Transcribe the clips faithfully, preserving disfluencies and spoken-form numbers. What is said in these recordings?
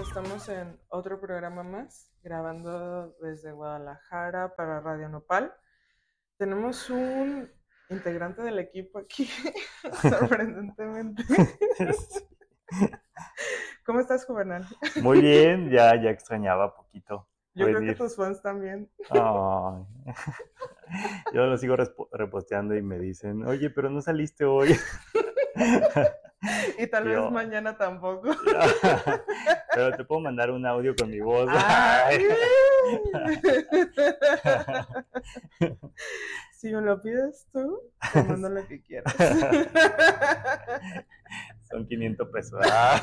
estamos en otro programa más, grabando desde Guadalajara para Radio Nopal. Tenemos un integrante del equipo aquí, sorprendentemente. ¿Cómo estás, Juvenal? Muy bien, ya, ya extrañaba poquito Yo creo que venir. tus fans también. Ay. Yo lo sigo respo- reposteando y me dicen, oye, pero no saliste hoy. Y tal Y vez yo, mañana tampoco. pero te puedo mandar un audio con mi voz. Ah, si me lo pides tú, te mando lo que quieras. Son quinientos pesos.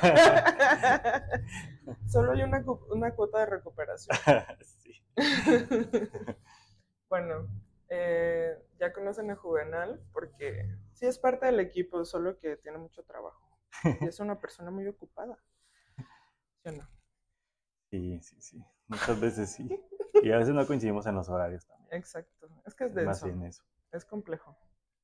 Solo hay una, una cuota de recuperación. Sí. Bueno, eh, ya conocen a Juvenal porque sí es parte del equipo, solo que tiene mucho trabajo. Y es una persona muy ocupada. ¿Sí o no? Sí, sí, sí. Muchas veces sí. Y a veces no coincidimos en los horarios también. Exacto. Es que es Es más denso. bien eso. Es complejo.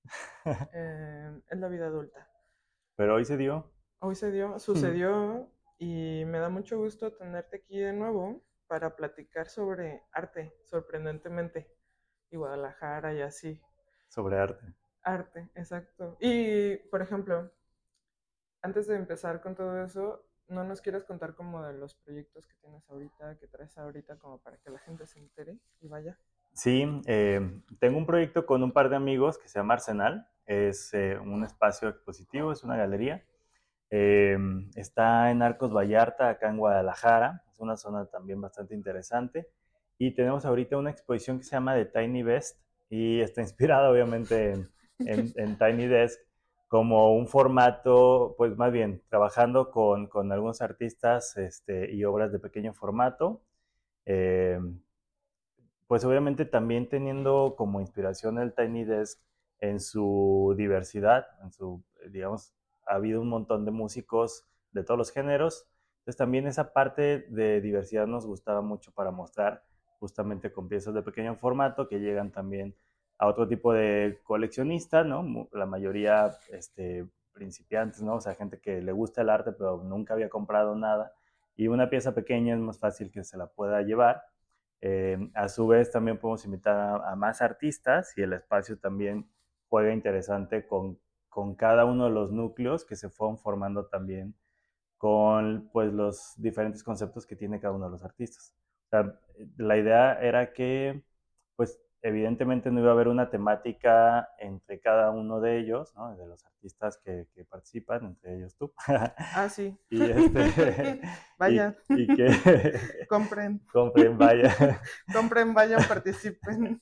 Eh, es la vida adulta. Pero hoy se dio. Hoy se dio, sucedió y me da mucho gusto tenerte aquí de nuevo para platicar sobre arte, sorprendentemente, y Guadalajara y así. Sobre arte. Arte, exacto. Y, por ejemplo, antes de empezar con todo eso, ¿no nos quieres contar como de los proyectos que tienes ahorita, que traes ahorita, como para que la gente se entere y vaya? Sí, eh, tengo un proyecto con un par de amigos que se llama Arsenal. Es eh, un espacio expositivo, es una galería. Eh, Está en Arcos Vallarta, acá en Guadalajara. Es una zona también bastante interesante. Y tenemos ahorita una exposición que se llama The Tiny Desk y está inspirada obviamente en, en, en Tiny Desk como un formato, pues más bien, trabajando con, con algunos artistas este, y obras de pequeño formato. Eh, pues obviamente también teniendo como inspiración el Tiny Desk en su diversidad, en su, digamos, ha habido un montón de músicos de todos los géneros, entonces también esa parte de diversidad nos gustaba mucho para mostrar justamente con piezas de pequeño formato que llegan también a otro tipo de coleccionista, ¿no? La mayoría este, principiantes, ¿no? O sea, gente que le gusta el arte pero nunca había comprado nada y una pieza pequeña es más fácil que se la pueda llevar. Eh, a su vez, también podemos invitar a, a, más artistas y el espacio también juega interesante con, con cada uno de los núcleos que se fueron formando también con pues, los diferentes conceptos que tiene cada uno de los artistas. O sea, la idea era que, pues, evidentemente no iba a haber una temática entre cada uno de ellos, ¿no? De los artistas que, que participan, entre ellos tú. Ah, sí. y, este, y, Vaya. y que Compren. compren, vaya. Compren, vayan, participen.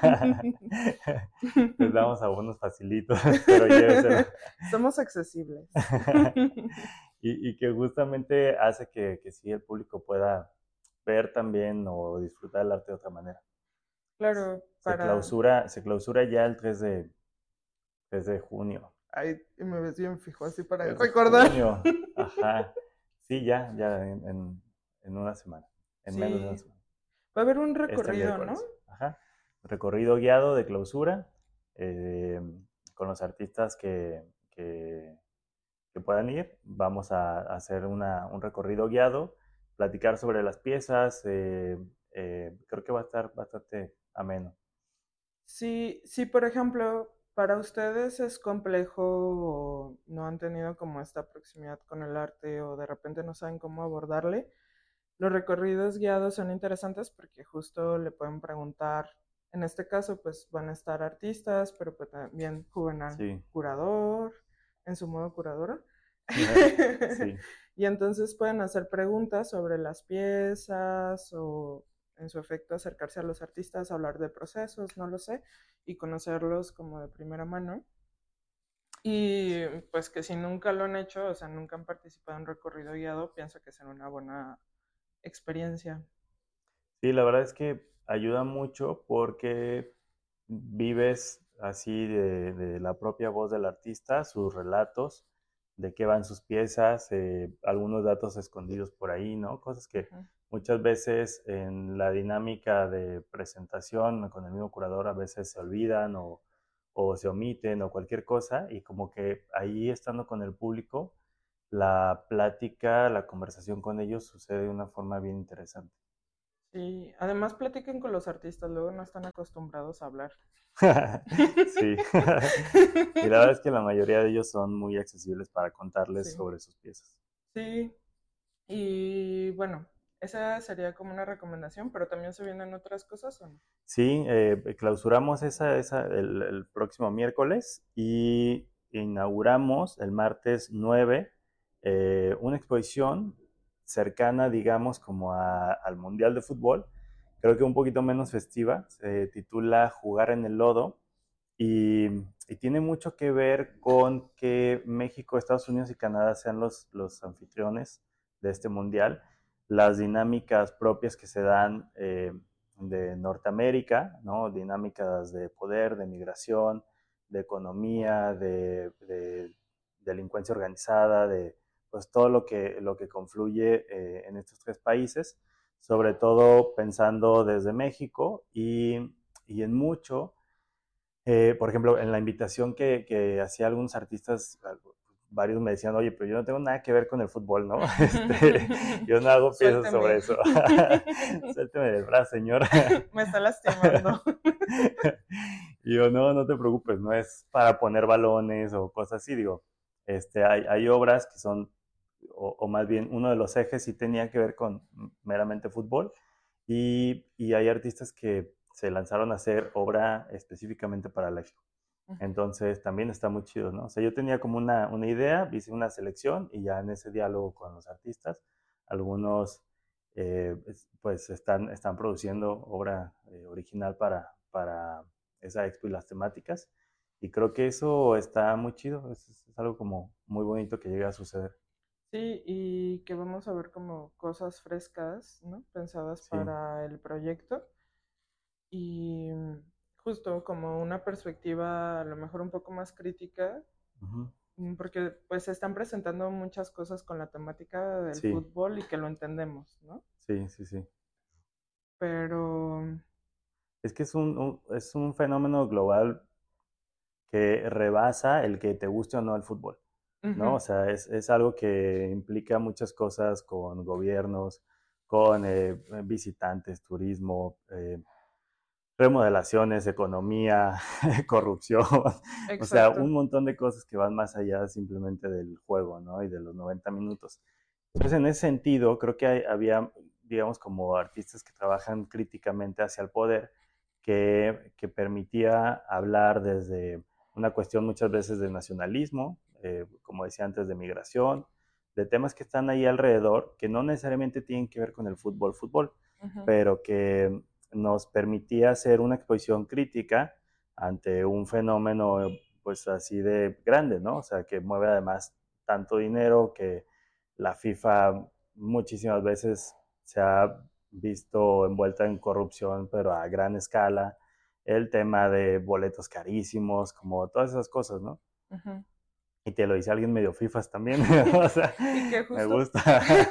Les damos abonos facilitos, pero lléveselo. Somos accesibles. y, y que justamente hace que, que sí el público pueda ver también o disfrutar el arte de otra manera. Claro, Se para... clausura, se clausura ya el tres de, tres de junio. Ay, me ves bien fijo, así para tres de recordar. junio, ajá. Sí, ya, ya en, en, en una semana, en menos de una Sí, semana. va a haber un Este recorrido, ¿no? miércoles, ajá. Recorrido guiado de clausura eh, con los artistas que, que, que, puedan ir. Vamos a, a hacer una, un recorrido guiado, platicar sobre las piezas. Eh, eh, creo que va a estar bastante ameno. Sí, sí, por ejemplo, para ustedes es complejo o no han tenido como esta proximidad con el arte o de repente no saben cómo abordarle. Los recorridos guiados son interesantes porque justo le pueden preguntar, en este caso pues van a estar artistas, pero pues también Juvenal Sí. curador, en su modo curadora. Sí. Y entonces pueden hacer preguntas sobre las piezas o en su efecto acercarse a los artistas, hablar de procesos, no lo sé, y conocerlos como de primera mano. Y pues que si nunca lo han hecho, o sea, nunca han participado en recorrido guiado, pienso que será una buena experiencia. Sí, la verdad es que ayuda mucho porque vives así de, de la propia voz del artista, sus relatos, de qué van sus piezas, eh, algunos datos escondidos por ahí, ¿no? Cosas que Ujú. muchas veces en la dinámica de presentación con el mismo curador a veces se olvidan o, o se omiten o cualquier cosa y como que ahí estando con el público la plática, la conversación con ellos sucede de una forma bien interesante. Sí, además platiquen con los artistas, luego no están acostumbrados a hablar. Sí. Y la verdad es que la mayoría de ellos son muy accesibles para contarles Sí, sobre sus piezas. sí, y bueno, esa sería como una recomendación, pero también se vienen otras cosas, ¿o no? Sí, eh, clausuramos esa, esa el, el próximo miércoles y inauguramos el martes nueve eh, una exposición cercana, digamos, como a- al Mundial de Fútbol, creo que un poquito menos festiva, se titula Jugar en el Lodo y, y tiene mucho que ver con que México, Estados Unidos y Canadá sean los, los anfitriones de este Mundial, las dinámicas propias que se dan eh, de Norteamérica, ¿no? Dinámicas de poder, de migración, de economía, de, de delincuencia organizada, de pues todo lo que, lo que confluye eh, en estos tres países, sobre todo pensando desde México y, y en mucho, eh, por ejemplo, en la invitación que, que hacía algunos artistas, varios me decían, oye, pero yo no tengo nada que ver con el fútbol, ¿no? Este, yo no hago piezas sobre Suélteme. eso. Suélteme del brazo, señor. Me está lastimando. Y yo, no, no te preocupes, no es para poner balones o cosas así, digo, este, hay, hay obras que son, o, o, más bien uno de los ejes sí tenía que ver con meramente fútbol, y, y hay artistas que se lanzaron a hacer obra específicamente para la expo. Entonces también está muy chido, ¿no? O sea, yo tenía como una, una idea, hice una selección y ya en ese diálogo con los artistas, algunos eh, pues están, están produciendo obra eh, original para, para esa expo y las temáticas. Y creo que eso está muy chido, es, es algo como muy bonito que llegue a suceder. Sí, y que vamos a ver como cosas frescas, ¿no? Pensadas Sí. para el proyecto y mm, justo como una perspectiva a lo mejor un poco más crítica, Uh-huh. mm, porque pues se están presentando muchas cosas con la temática del Sí, fútbol y que lo entendemos, ¿no? sí, sí, sí. Pero, Es que es un, un, es un fenómeno global que rebasa el que te guste o no el fútbol, ¿no? ujú, O sea, es, es algo que implica muchas cosas con gobiernos, con eh, visitantes, turismo, eh, remodelaciones, economía, corrupción, o sea, exacto. un montón de cosas que van más allá simplemente del juego, ¿no? Y de los noventa minutos. Entonces, en ese sentido, creo que hay, había, digamos, como artistas que trabajan críticamente hacia el poder, que, que permitía hablar desde una cuestión muchas veces de nacionalismo, eh, como decía antes, de migración, de temas que están ahí alrededor, que no necesariamente tienen que ver con el fútbol, fútbol, Ujú, pero que nos permitía hacer una exposición crítica ante un fenómeno pues así de grande, ¿no? O sea, que mueve además tanto dinero, que la FIFA muchísimas veces se ha visto envuelta en corrupción, pero a gran escala. El tema de boletos carísimos, como todas esas cosas, ¿no? ujú. Y te lo dice alguien medio fifas también, o sea, Y que me justo, gusta.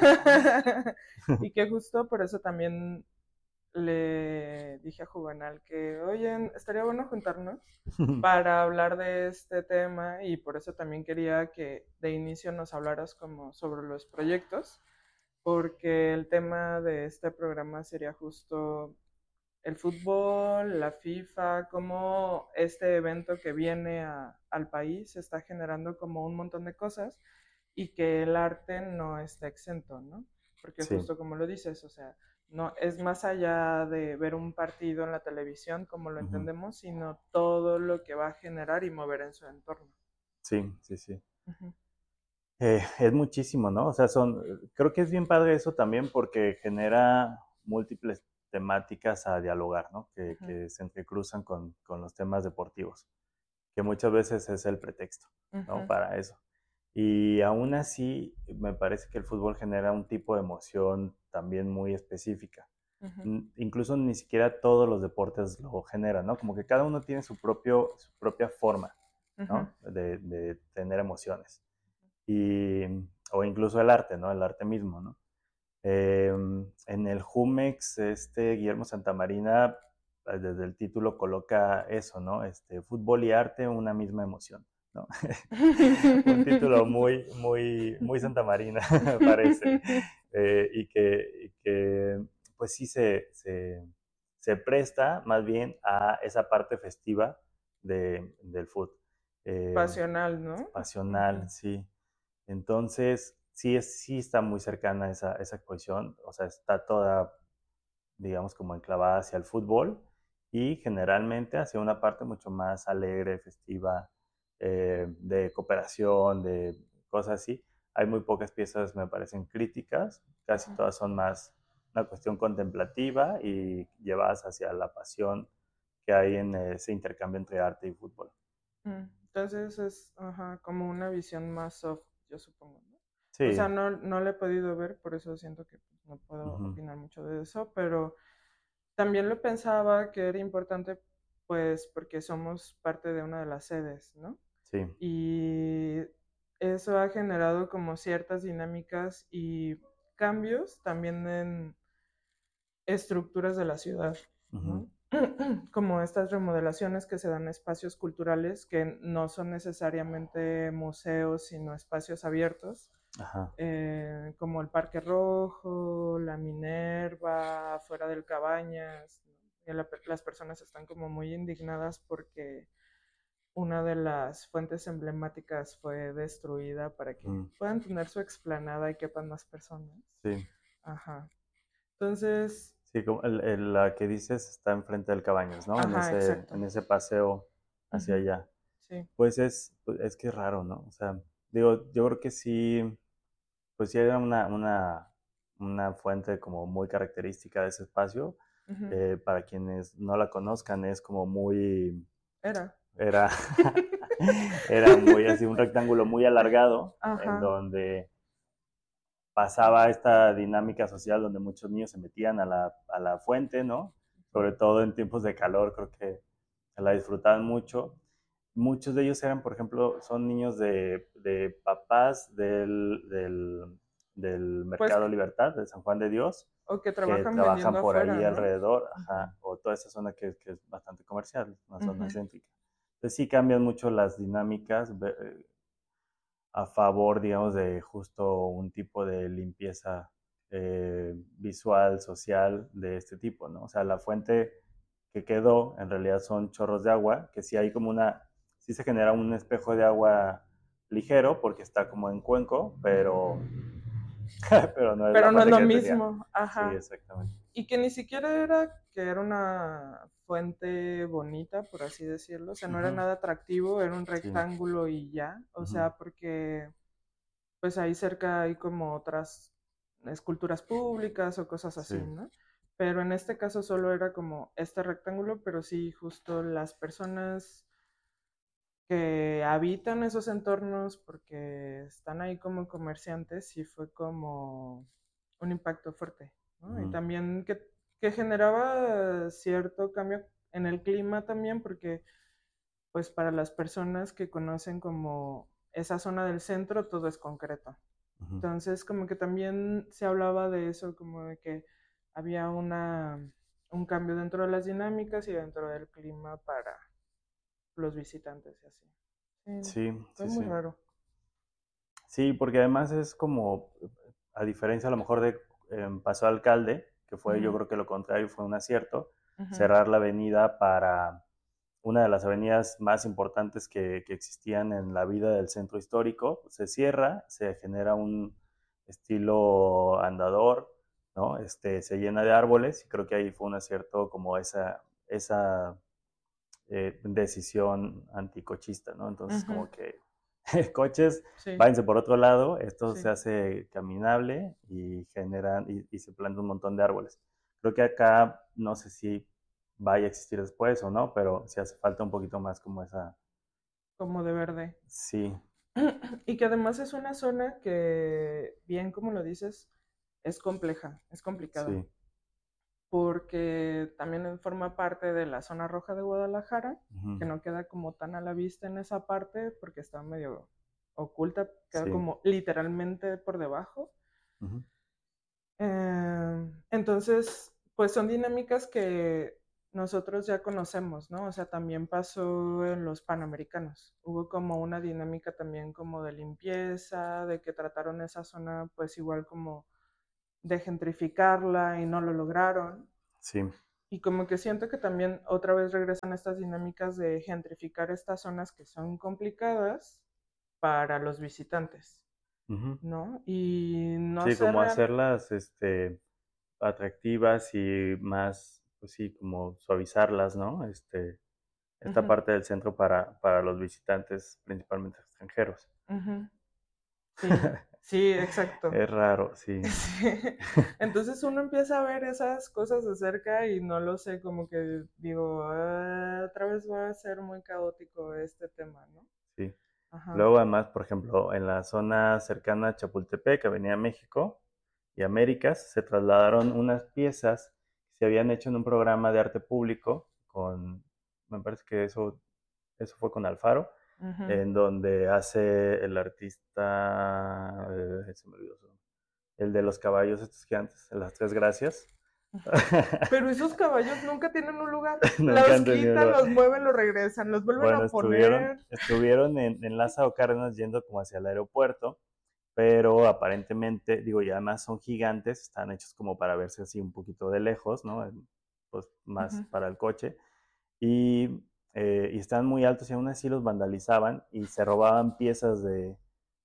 y que justo por eso también le dije a Juvenal que, oye, estaría bueno juntarnos para hablar de este tema y por eso también quería que de inicio nos hablaras como sobre los proyectos, porque el tema de este programa sería justo el fútbol, la FIFA, cómo este evento que viene a, al país está generando como un montón de cosas y que el arte no está exento, ¿no? Porque Sí, justo como lo dices, o sea, no es más allá de ver un partido en la televisión como lo uh-huh. entendemos, sino todo lo que va a generar y mover en su entorno. Sí, sí, sí. Uh -huh. Eh, es muchísimo, ¿no? O sea, son, creo que es bien padre eso también porque genera múltiples temáticas a dialogar, ¿no? Uh Que, -huh. que se entrecruzan con, con los temas deportivos, que muchas veces es el pretexto, Uh ¿no? -huh. Para eso. Y aún así, me parece que el fútbol genera un tipo de emoción también muy específica. Uh -huh. Incluso ni siquiera todos los deportes lo generan, ¿no? Como que cada uno tiene su, propio, su propia forma, Uh -huh. ¿no? De, de tener emociones. Y, o incluso el arte, ¿no? El arte mismo, ¿no? Eh, en el Jumex, este Guillermo Santamarina, desde el título coloca eso, ¿no? Este, fútbol y arte, una misma emoción, ¿no? Un título muy, muy, muy Santa Marina, parece. Eh, y, que, y que, pues sí se, se, se presta más bien a esa parte festiva de, del fútbol. Eh, Pasional, ¿no? pasional, Ujú. sí. Entonces, sí, es, sí está muy cercana esa, esa exposición, o sea, está toda, digamos, como enclavada hacia el fútbol y generalmente hacia una parte mucho más alegre, festiva, eh, de cooperación, de cosas así. Hay muy pocas piezas, me parecen, críticas, casi Ujú. todas son más una cuestión contemplativa y llevadas hacia la pasión que hay en ese intercambio entre arte y fútbol. Mm, Entonces es, ajá, como una visión más soft, yo supongo, ¿no? O sea, Sí. no, no la he podido ver, por eso siento que pues, no puedo Ujú. opinar mucho de eso, pero también lo pensaba que era importante, pues, porque somos parte de una de las sedes, ¿no? Sí. Y eso ha generado como ciertas dinámicas y cambios también en estructuras de la ciudad, Ujú. ¿no? Como estas remodelaciones que se dan a espacios culturales que no son necesariamente museos, sino espacios abiertos, Ajá. eh, como el Parque Rojo, la Minerva, afuera del Cabañas. ¿No? Y la, las personas están como muy indignadas porque una de las fuentes emblemáticas fue destruida para que Ujú. puedan tener su explanada y quepan más personas. Sí. Ajá. Entonces, Sí, como el, el- la que dices está enfrente del Cabañas, ¿no? En ajá, ese, en exacto. ese paseo hacia Ujú, allá. sí. Pues es, pues es que es raro, ¿no? O sea, digo, yo creo que sí, pues sí era una, una, una fuente como muy característica de ese espacio. Ujú. Eh, para quienes no la conozcan, es como muy, Era. era, era muy así, un rectángulo muy alargado, en Ajá. donde pasaba esta dinámica social donde muchos niños se metían a la, a la fuente, ¿no? Sobre todo en tiempos de calor, creo que la disfrutaban mucho. Muchos de ellos eran, por ejemplo, son niños de, de papás del, del, del Pues, Mercado Libertad, de San Juan de Dios, o que que trabajan trabajan vendiendo por afuera, ahí ¿no? alrededor, Ujú, ajá, o toda esa zona que, que es bastante comercial, una zona ujú, céntrica. Entonces sí cambian mucho las dinámicas, a favor, digamos, de justo un tipo de limpieza eh, visual, social de este tipo, ¿no? O sea, la fuente que quedó en realidad son chorros de agua, que sí hay como una, sí se genera un espejo de agua ligero porque está como en cuenco, pero, pero no es la pero no es fuente lo que tenía. mismo, Sí, ajá. exactamente. Y que ni siquiera era que era una fuente bonita, por así decirlo, o sea, no era Ujú. nada atractivo, era un Sí. rectángulo y ya, o Ujú. sea, porque pues ahí cerca hay como otras esculturas públicas o cosas Sí. así, ¿no? Pero en este caso solo era como este rectángulo, pero sí justo las personas que habitan esos entornos porque están ahí como comerciantes, sí fue como un impacto fuerte, ¿no? Y Ujú. también que, que generaba cierto cambio en el clima también, porque pues para las personas que conocen como esa zona del centro, todo es concreto. Ujú. Entonces, como que también se hablaba de eso, como de que había una, un cambio dentro de las dinámicas y dentro del clima para los visitantes y así. Sí, Sí, fue sí, muy sí. raro. Sí, porque además es como, a diferencia a lo mejor de eh, Paso Alcalde, que fue yo Ujú, creo que lo contrario, fue un acierto, ujú, cerrar la avenida para una de las avenidas más importantes que, que existían en la vida del centro histórico, se cierra, se genera un estilo andador, ¿no? Este, se llena de árboles y creo que ahí fue un acierto como esa, esa eh, decisión anticochista, ¿no? Entonces ujú, como que coches, sí, váyanse por otro lado, esto se sí. hace caminable y generan y, y se plantan un montón de árboles. Creo que acá no sé si vaya a existir después o no, pero sí hace falta un poquito más como esa, Como de verde. sí, Y que además es una zona que, bien como lo dices, es compleja, es complicada. sí, Porque también forma parte de la zona roja de Guadalajara, ujú, que no queda como tan a la vista en esa parte porque está medio oculta, queda sí, como literalmente por debajo. ujú, Eh, entonces, pues son dinámicas que nosotros ya conocemos, ¿no? O sea, también pasó en los Panamericanos. Hubo como una dinámica también como de limpieza, de que trataron esa zona pues igual como de gentrificarla y no lo lograron. Sí. Y como que siento que también otra vez regresan estas dinámicas de gentrificar estas zonas que son complicadas para los visitantes, Ujú. ¿no? Y no Sí, sé como real... hacerlas este, atractivas y más, pues sí, como suavizarlas, ¿no? Este, esta Ujú, parte del centro para, para los visitantes, principalmente extranjeros. ujú. Sí, sí, exacto. Es raro, sí. Sí. Entonces uno empieza a ver esas cosas de cerca y no lo sé, como que digo, "Ah, otra vez va a ser muy caótico este tema, ¿no?" Sí. Ajá. Luego, además, por ejemplo, en la zona cercana a Chapultepec, Avenida México y Américas, se trasladaron unas piezas que se habían hecho en un programa de arte público con, me parece que eso, eso fue con Alfaro, Ujú. en donde hace el artista, eh, se me olvidó su nombre, el de los caballos estos gigantes, las tres gracias. Pero esos caballos nunca tienen un lugar. Nunca Los han tenido quitan, lugar. los mueven, los regresan, los vuelven Bueno, a estuvieron, poner. estuvieron en, en Lázaro Cárdenas yendo como hacia el aeropuerto, pero aparentemente, digo, y además son gigantes, están hechos como para verse así un poquito de lejos, ¿no? Pues más Ujú. para el coche. Y, eh, y están muy altos y aún así los vandalizaban y se robaban piezas de,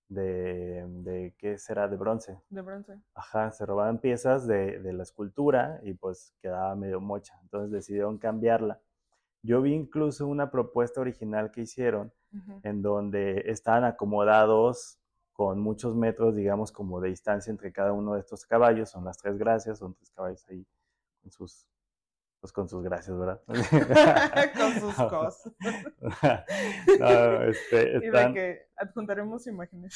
de, de ¿qué será? De bronce. De bronce. Ajá, se robaban piezas de, de la escultura y pues quedaba medio mocha. Entonces decidieron cambiarla. Yo vi incluso una propuesta original que hicieron Ujú. en donde estaban acomodados con muchos metros, digamos, como de distancia entre cada uno de estos caballos. Son las tres gracias, son tres caballos ahí con sus, pues con sus gracias, ¿verdad? Con sus cosas. No, este, Y de están... que adjuntaremos imágenes.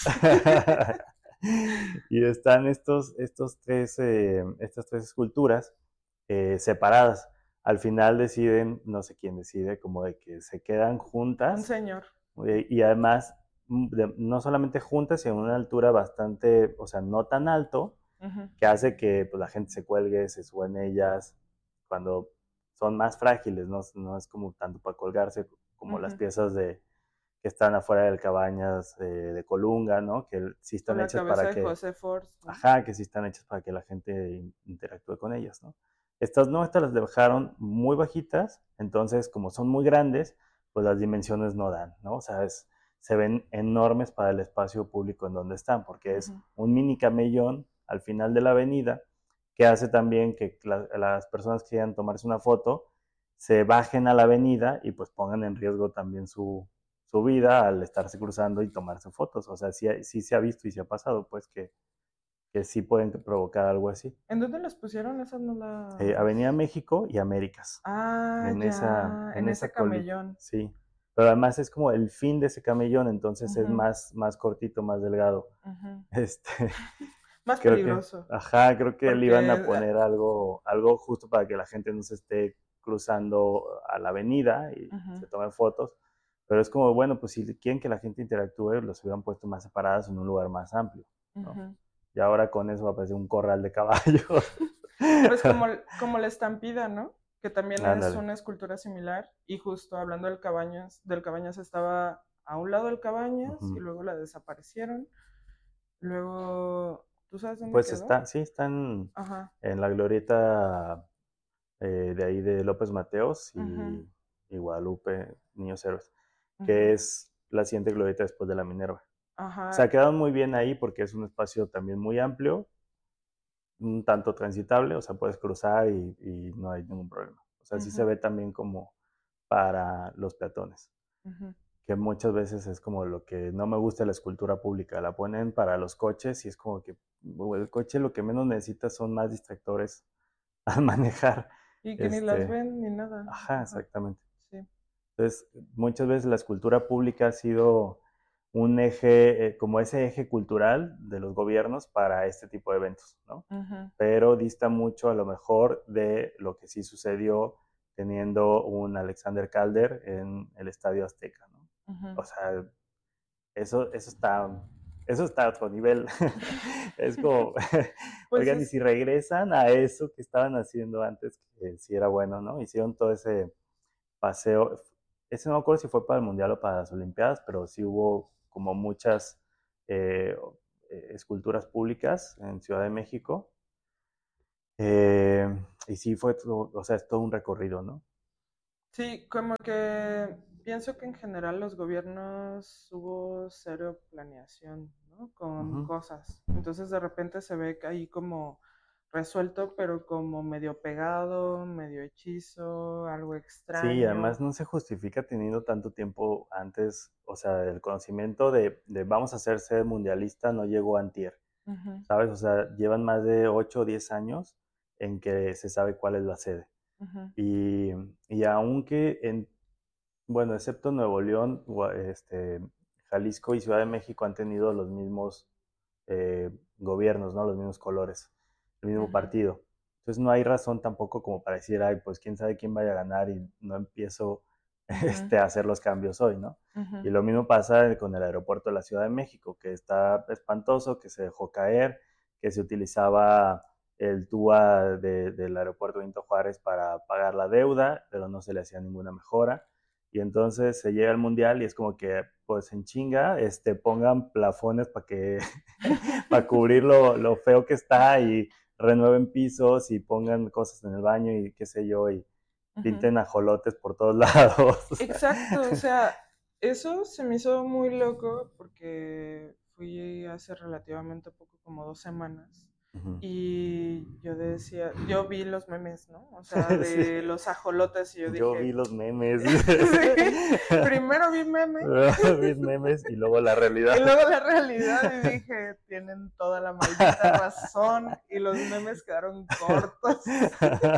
y están estos, estos tres, eh, estas tres esculturas eh, separadas. Al final deciden, no sé quién decide, como de que se quedan Un juntas señor. eh, y además mm, de- no solamente juntas, sino a una altura bastante, o sea, no tan alto, Ujú, que hace que pues, la gente se cuelgue, se suba en ellas, cuando son más frágiles, no, no es como tanto para colgarse como las ujú. piezas de, que están afuera del cabañas eh, de Colunga, ¿no? Que sí Con están la hechas cabeza para de que, José Force, ¿no? ajá, que sí están hechas para que la gente interactúe con ellas, ¿no? Estas no, estas las dejaron muy bajitas, entonces como son muy grandes, pues las dimensiones no dan, ¿no? O sea, es, se ven enormes para el espacio público en donde están, porque es Ujú. un mini camellón al final de la avenida que hace también que la, las personas que quieran tomarse una foto se bajen a la avenida y pues pongan en riesgo también su, su vida al estarse cruzando y tomarse fotos. O sea, sí, sí se ha visto y se ha pasado, pues que, que sí pueden provocar algo así. ¿En dónde las pusieron? Esas no Eh, Avenida las... México y Américas, Ah, en esa, ya, en en ese esa colita, camellón. sí. Pero además es como el fin de ese camellón, entonces es Ujú, más, más cortito, más delgado. ujú. Este, Más creo que, peligroso, ajá, creo que le porque iban a eh, poner algo, algo justo para que la gente no se esté cruzando a la avenida y ujú, se tomen fotos. Pero es como, bueno, pues si quieren que la gente interactúe, los hubieran puesto más separadas en un lugar más amplio, ¿no? ujú. Y ahora con eso va a parecer un corral de caballos. Pues como, como la estampida, ¿no? Que también es Ándale. una escultura similar. Y justo hablando del Cabañas, del Cabañas estaba a un lado del Cabañas y Ujú. luego la desaparecieron. Luego, ¿tú sabes dónde Pues quedó? está, sí, están Ajá. en la glorieta eh, de ahí de López Mateos Ujú, y, y Guadalupe, Niños Héroes, que ujú. es la siguiente glorieta después de la Minerva. O sea, Ajá. quedaron muy bien ahí porque es un espacio también muy amplio, un tanto transitable, o sea, puedes cruzar y, y no hay ningún problema. O sea, sí se Ujú, ve también como para los peatones, ujú, que muchas veces es como lo que no me gusta de la escultura pública, la ponen para los coches y es como que el coche lo que menos necesita son más distractores al manejar. y que ni las Este, ven ni nada. ajá, Ajá. exactamente. Sí. Entonces, muchas veces la escultura pública ha sido un eje, eh, como ese eje cultural de los gobiernos para este tipo de eventos, ¿no? Ujú, Pero dista mucho a lo mejor de lo que sí sucedió teniendo un Alexander Calder en el Estadio Azteca, ¿no? ujú. O sea, eso, eso está eso está a otro nivel. Es como, Pues oigan, y es, si regresan a eso que estaban haciendo antes, que sí era bueno, ¿no? Hicieron todo ese paseo. Ese no me acuerdo si fue para el Mundial o para las Olimpiadas, pero sí hubo como muchas eh, eh, esculturas públicas en Ciudad de México. Eh, y sí fue, todo, o sea, es todo un recorrido, ¿no? sí, como que pienso que en general los gobiernos hubo cero planeación, ¿no? Con Ujú. cosas. Entonces de repente se ve que ahí como resuelto, pero como medio pegado, medio hechizo, algo Sí, extraño. además no se justifica teniendo tanto tiempo antes, o sea, el conocimiento de, de vamos a hacer sede mundialista no llegó antier, Ujú, ¿sabes? O sea, llevan más de ocho o diez años en que se sabe cuál es la sede. ujú, Y, y aunque en, bueno, excepto Nuevo León, este, Jalisco y Ciudad de México han tenido los mismos eh, gobiernos, ¿no? Los mismos colores, el mismo ujú, partido. Entonces no hay razón tampoco como para decir, ay, pues quién sabe quién vaya a ganar y no empiezo ujú, este, a hacer los cambios hoy, ¿no? ujú, Y lo mismo pasa con el aeropuerto de la Ciudad de México, que está espantoso, que se dejó caer, que se utilizaba el T U A de, del aeropuerto Benito Juárez para pagar la deuda, pero no se le hacía ninguna mejora. Y entonces se llega al mundial y es como que, pues en chinga, este, pongan plafones para que, para cubrir lo, lo feo que está y renueven pisos y pongan cosas en el baño y qué sé yo, y ujú. pinten ajolotes por todos lados. Exacto, o sea, eso se me hizo muy loco porque fui hace relativamente poco, como dos semanas, Ujú. y yo decía, yo vi los memes, ¿no? O sea, Sí, de los ajolotes y yo yo vi dije, los memes. sí, primero vi meme Vi memes y luego la y realidad. luego la realidad y dije, tienen toda la maldita razón y los memes quedaron cortos.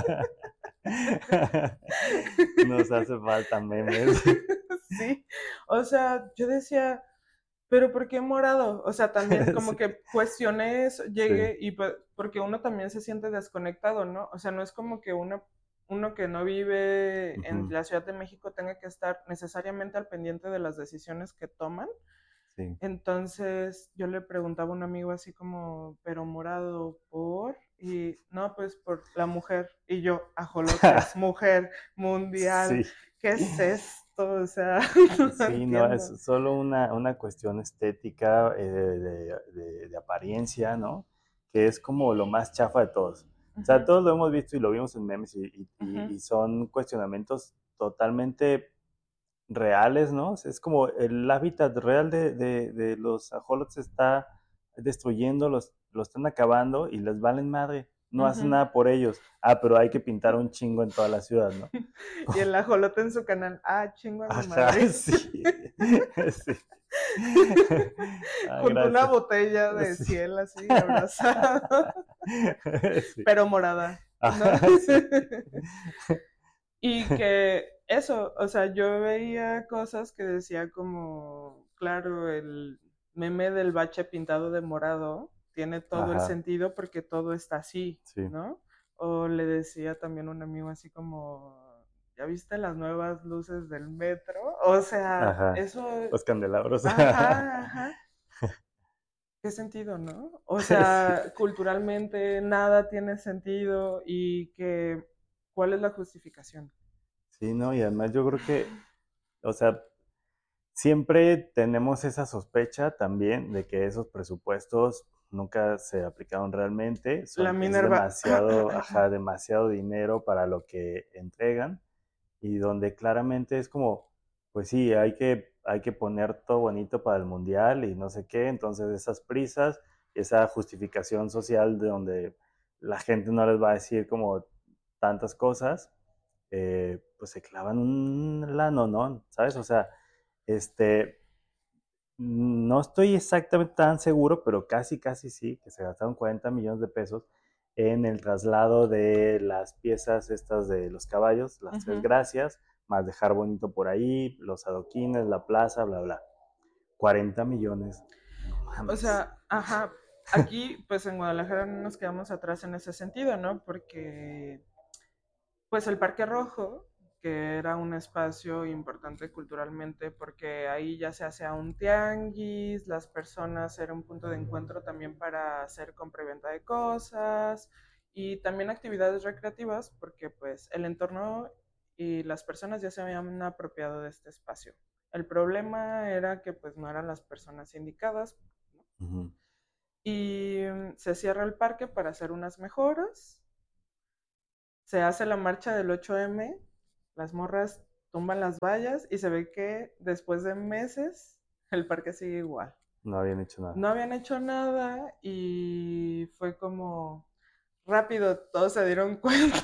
Nos hace falta memes. Sí, o sea, yo decía, pero ¿por qué morado? O sea, también como Sí, que cuestioné eso, sí. llegué y pues, porque uno también se siente desconectado, ¿no? O sea, no es como que uno, uno que no vive en Ujú, la Ciudad de México tenga que estar necesariamente al pendiente de las decisiones que toman. sí. Entonces yo le preguntaba a un amigo así como, pero morado, ¿por? Y no, pues por la mujer. Y yo, ajolotes, mujer, mundial, Sí. ¿qué es esto? O sea, no Sí, no, es entiendo. solo una, una cuestión estética, eh, de, de- de apariencia, ¿no? Que es como lo más chafa de todos. O sea, Ujú, todos lo hemos visto y lo vimos en memes y, y- y- ujú, y son cuestionamientos totalmente reales, ¿no? O sea, es como el hábitat real de, de- de los ajolotes se está destruyendo, los, lo están acabando y les valen madre. No hacen ujú. nada por ellos. Ah, pero hay que pintar un chingo en toda la ciudad, ¿no? Y el ajolote en su canal, ah, chingo a mi Ajá, madre. sí. Sí. Ah, Junto a una gracias. botella de Sí. ciel así, abrazado, Sí. pero morada, ¿no? Ajá, sí. Y que eso, o sea, yo veía cosas que decía como, claro, el meme del bache pintado de morado tiene todo el Ajá, sentido porque todo está así, sí. ¿no? O le decía también a un amigo así como, ¿ya viste las nuevas luces del metro? O sea, Ajá. eso, Los candelabros. ajá, ajá, ¿qué sentido, no? O Sí. sea, culturalmente nada tiene sentido y que, ¿cuál es la justificación? Sí, no, y además yo creo que, o sea, siempre tenemos esa sospecha también de que esos presupuestos nunca se aplicaron realmente, La son, es Minerva. demasiado, ajá, demasiado dinero para lo que entregan y donde claramente es como, pues sí, hay que, hay que poner todo bonito para el mundial y no sé qué, entonces esas prisas, esa justificación social de donde la gente no les va a decir como tantas cosas, eh, pues se clavan un lano, ¿no? ¿Sabes? O sea, este, no estoy exactamente tan seguro, pero casi, casi sí, que se gastaron cuarenta millones de pesos en el traslado de las piezas estas de los caballos, las tres Ujú. gracias, más dejar bonito por ahí, los adoquines, la plaza, bla, bla. Cuarenta millones. No O mames. sea, ajá, aquí pues en Guadalajara no nos quedamos atrás en ese sentido, ¿no? Porque pues el Parque Rojo que era un espacio importante culturalmente porque ahí ya se hacía un tianguis, las personas era un punto de encuentro también para hacer compra y venta de cosas y también actividades recreativas porque pues el entorno y las personas ya se habían apropiado de este espacio. El problema era que pues no eran las personas indicadas, ¿no? Ujú. Y mm, se cierra el parque para hacer unas mejoras, se hace la marcha del ocho eme, las morras tumban las vallas y se ve que después de meses el parque sigue igual. No habían hecho nada. No habían hecho nada y fue como rápido, todos se dieron cuenta.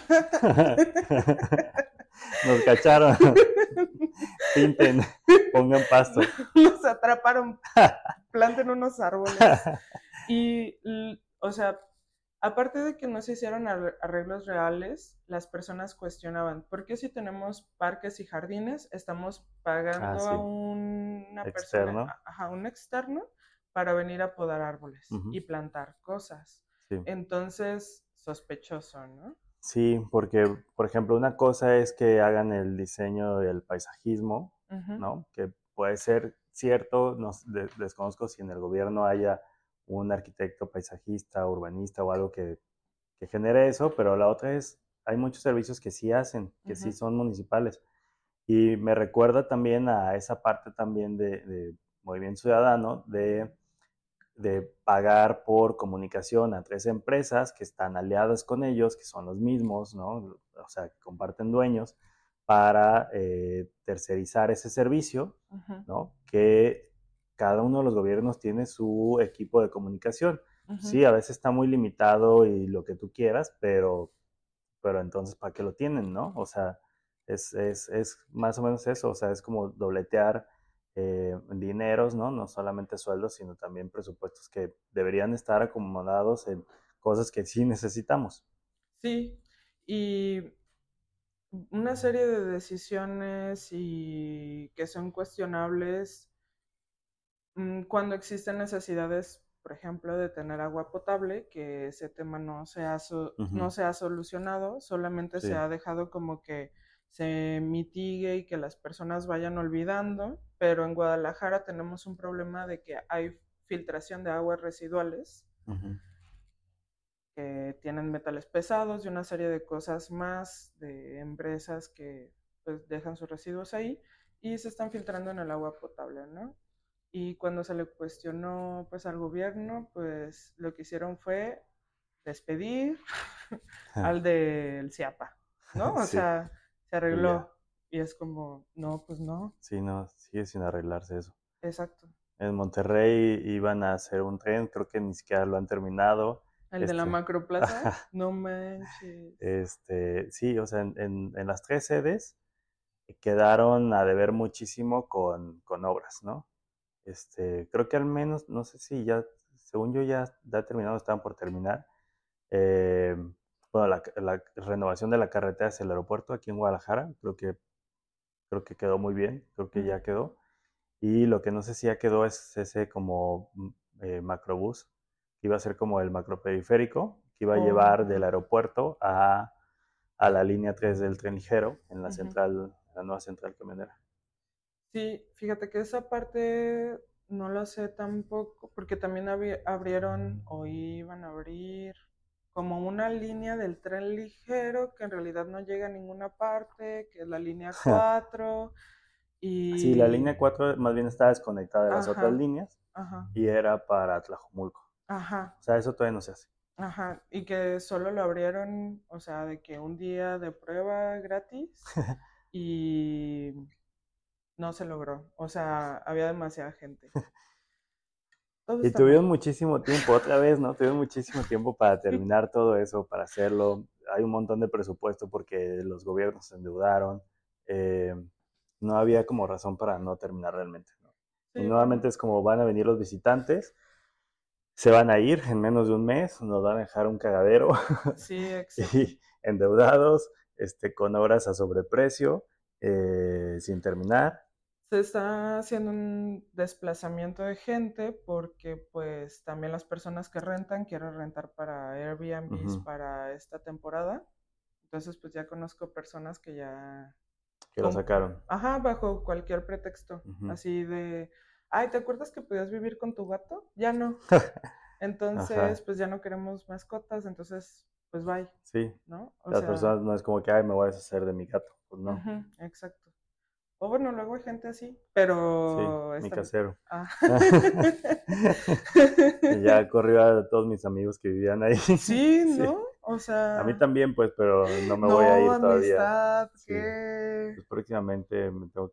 Nos cacharon. Pinten, pongan pasto. Nos atraparon, planten unos árboles. Y, o sea, aparte de que no se hicieron arreglos reales, las personas cuestionaban, ¿por qué si tenemos parques y jardines estamos Ah, pagando a sí. una persona, Externo. a un externo, para venir a podar árboles Ujú. y plantar cosas? Sí. Entonces, sospechoso, ¿no? Sí, porque, por ejemplo, una cosa es que hagan el diseño del paisajismo, Ujú, ¿no? Que puede ser cierto, no, s- de- desconozco si en el gobierno haya un arquitecto paisajista, urbanista o algo que, que genere eso, pero la otra es, hay muchos servicios que sí hacen, que sí ujú, son municipales. Y me recuerda también a esa parte también de, de Movimiento Ciudadano, de de pagar por comunicación a tres empresas que están aliadas con ellos, que son los mismos, ¿no? O sea, que comparten dueños, para eh, tercerizar ese servicio, ujú, ¿no? Que cada uno de los gobiernos tiene su equipo de comunicación. ujú. Sí, a veces está muy limitado y lo que tú quieras, pero, pero entonces, ¿para qué lo tienen, no? O sea, es, es, es más o menos eso, o sea, es como dobletear eh, dineros, ¿no? No solamente sueldos, sino también presupuestos que deberían estar acomodados en cosas que sí necesitamos. Sí, y una serie de decisiones y que son cuestionables mm, cuando existen necesidades, por ejemplo, de tener agua potable, que ese tema no se ha, so- no Ujú. se ha solucionado, solamente se Sí. ha dejado como que se mitigue y que las personas vayan olvidando, pero en Guadalajara tenemos un problema de que hay filtración de aguas residuales Ujú. que tienen metales pesados y una serie de cosas más de empresas que pues dejan sus residuos ahí y se están filtrando en el agua potable, ¿no? Y cuando se le cuestionó pues al gobierno, pues lo que hicieron fue despedir al del CIAPA, ¿no? O Sí, sea, se y ya. arregló y es como, no, pues no, Sí, no, sigue sin arreglarse eso. exacto. En Monterrey iban a hacer un tren, creo que ni siquiera lo han terminado. El de la Este, macroplaza, no manches. este, sí, o sea, en, en, en las tres sedes quedaron a deber muchísimo con, con obras, ¿no? Este, creo que al menos, no sé si ya, según yo ya, ya terminado, estaban por terminar. Eh, bueno, la, la, renovación de la carretera hacia el aeropuerto aquí en Guadalajara, creo que, creo que quedó muy bien, creo que Mm. ya quedó. Y lo que no sé si ya quedó es ese como mm, eh, macrobús, que iba a ser como el macroperiférico, que iba a Oh, llevar del ajá. aeropuerto a, a la línea tres del tren ligero en la Ujú. central, la nueva central camionera. Sí, fíjate que esa parte no la sé tampoco, porque también abri- abrieron o iban a abrir como una línea del tren ligero que en realidad no llega a ninguna parte, que es la línea cuatro Sí, la y... línea cuatro más bien está desconectada de las otras Ajá, líneas ajá, y era para Tlajomulco. ajá, O sea, eso todavía no se hace. ajá, y que solo lo abrieron, o sea, de que un día de prueba gratis y no se logró, o sea, había demasiada gente. Todo Y está mal. tuvieron muchísimo tiempo, otra vez, ¿no? Tuvieron muchísimo tiempo para terminar todo eso, para hacerlo. Hay un montón de presupuesto porque los gobiernos se endeudaron. Eh, no había como razón para no terminar realmente, ¿no? Y Sí, nuevamente bueno, es como van a venir los visitantes, se van a ir en menos de un mes, nos van a dejar un cagadero sí, exacto. y endeudados, este, con obras a sobreprecio, eh, sin terminar. Se está haciendo un desplazamiento de gente porque pues también las personas que rentan quieren rentar para Airbnbs Ujú. para esta temporada. Entonces pues ya conozco personas que ya Que lo sacaron. Ajá, bajo cualquier pretexto. Ujú. Así de, ay, ¿te acuerdas que podías vivir con tu gato? Ya no. Entonces, Ajá. pues ya no queremos mascotas, entonces, pues bye, Sí. ¿no? O Las sea, personas no es como que, ay, me voy a deshacer de mi gato. Pues no. ujú, exacto. O bueno, luego hay gente así, Sí, pero mi está... casero. Ah. Y ya corrió a todos mis amigos que vivían ahí. Sí, Sí. ¿no? O A mí sea, también, pues, pero no me voy a no, ir todavía. amistad, Sí. ¿qué? Pues próximamente me tengo